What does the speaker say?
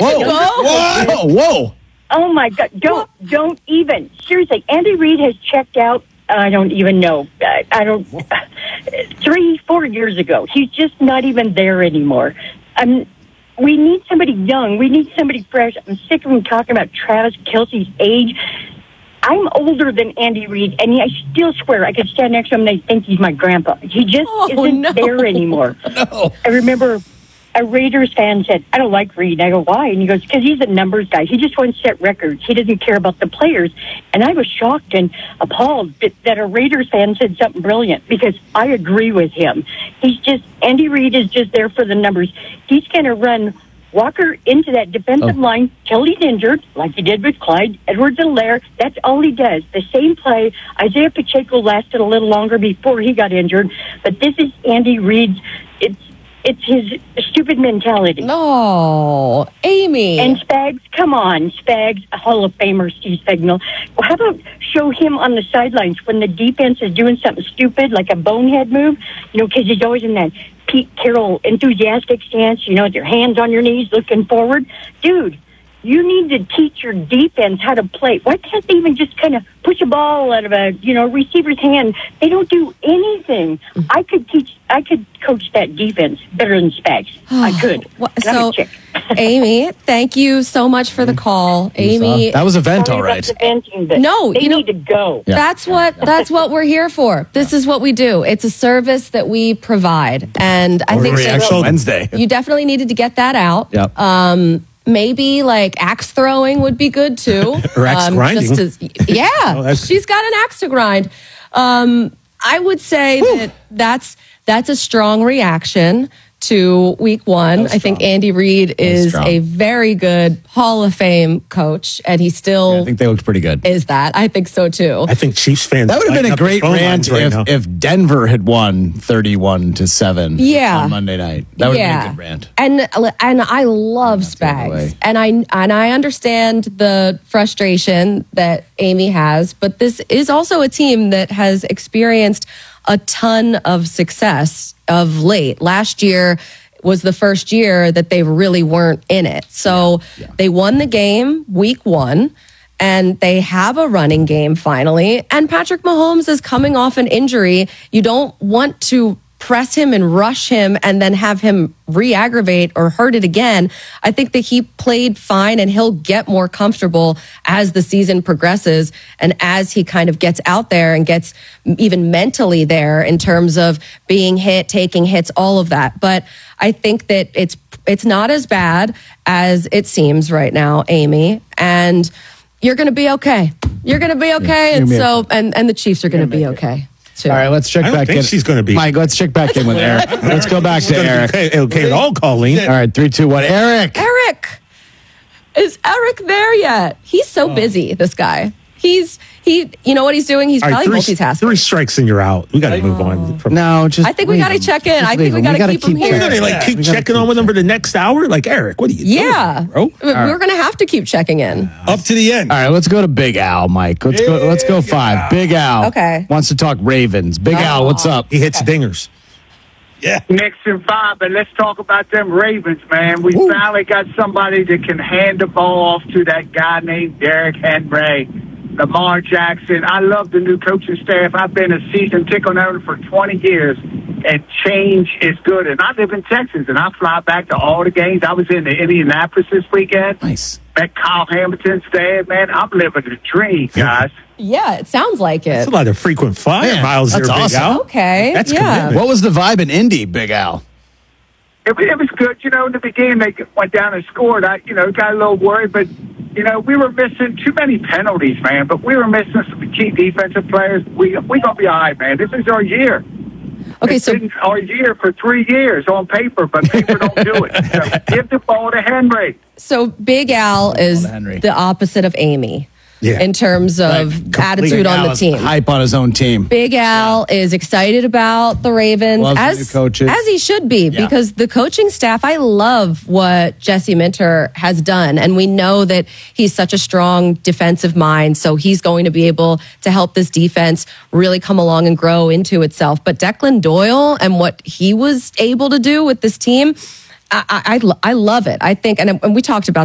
Whoa. Oh my God! Don't even. Seriously, Andy Reid has checked out. I don't even know. I don't. 3-4 years ago, he's just not even there anymore. We need somebody young. We need somebody fresh. I'm sick of him talking about Travis Kelce's age. I'm older than Andy Reid, and I still swear I could stand next to him and I think he's my grandpa. He just isn't there anymore. No. I remember a Raiders fan said, I don't like Reid. I go, why? And he goes, because he's a numbers guy. He just wants to set records. He doesn't care about the players. And I was shocked and appalled that a Raiders fan said something brilliant, because I agree with him. Andy Reid is just there for the numbers. He's going to run Walker into that defensive line till he's injured, like he did with Clyde Edwards-Helaire. That's all he does. The same play. Isaiah Pacheco lasted a little longer before he got injured, but this is Andy Reid's. It's his stupid mentality. No, Amy. And Spags, come on, Spags, a Hall of Famer, Steve Spagnuolo. Well, how about show him on the sidelines when the defense is doing something stupid, like a bonehead move? Because he's always in that Pete Carroll enthusiastic stance, with your hands on your knees looking forward. Dude, you need to teach your defense how to play. Why can't they even just kind of push a ball out of a, receiver's hand? They don't do anything. I could coach that defense better than Spags. I could. So, Amy, thank you so much for the call. Amy, that was a vent, all right. No, they need to go. Yeah. That's what we're here for. This is what we do. It's a service that we provide, and I think Wednesday. You definitely needed to get that out. Yep. Maybe like axe throwing would be good too. Or axe grinding. She's got an axe to grind. I would say that's a strong reaction to week one. I think Andy Reid is a very good Hall of Fame coach, and he still I think they looked pretty good. Is that? I think so too. I think Chiefs fans. That would have been a great rant if Denver had won 31-7 on Monday night. That would have been a good rant. And I love Spags, and I understand the frustration that Amy has, but this is also a team that has experienced a ton of success of late. Last year was the first year that they really weren't in it. So they won the game week one, and they have a running game finally. And Patrick Mahomes is coming off an injury. You don't want to press him and rush him and then have him re-aggravate or hurt it again. I think that he played fine, and he'll get more comfortable as the season progresses and as he kind of gets out there and gets even mentally there in terms of being hit, taking hits, all of that. But I think that it's not as bad as it seems right now, Amy, and you're going to be okay. You're going to be okay, and the Chiefs are going to be okay. Too. All right, let's check back in. She's going to be. Mike, let's check back in with Eric. Let's go back to Eric. Okay, at all, Colleen. All right, 3, 2, 1. Eric. Is Eric there yet? He's so busy, this guy. You know what he's doing? He's probably multitasking. 3 strikes and you're out. We got to move on. I think we got to check in. I think we got to keep him here. We're going to keep checking on with him for the next hour? Like, Eric, what are you doing, bro? We're going to have to keep checking in. Up to the end. All right, let's go to Big Al, Mike. Let's go 5. Big Al wants to talk Ravens. Big Al, what's up? He hits dingers. Yeah. Next in 5, but let's talk about them Ravens, man. We finally got somebody that can hand the ball off to that guy named Derrick Henry. Lamar Jackson. I love the new coaching staff. I've been a season ticket owner for 20 years, and change is good. And I live in Texas, and I fly back to all the games. I was in Indianapolis this weekend. Nice. Met Kyle Hamilton's dad, man. I'm living the dream, guys. Yeah, it sounds like it. That's a lot of frequent flyer miles there, awesome. Big Al. Okay, that's commitment. What was the vibe in Indy, Big Al? It was good. In the beginning, they went down and scored. I got a little worried, but we were missing too many penalties, man. But we were missing some key defensive players. We gonna be all right, man. This is our year. Okay, it's been our year for 3 years on paper, but paper don't do it. So give the ball to Henry. So Big Al is the opposite of Amy. Yeah. In terms of attitude on the team. Hype on his own team. Big Al is excited about the Ravens, as he should be, because the coaching staff, I love what Jesse Minter has done. And we know that he's such a strong defensive mind, so he's going to be able to help this defense really come along and grow into itself. But Declan Doyle and what he was able to do with this team, I love it. I think, and we talked about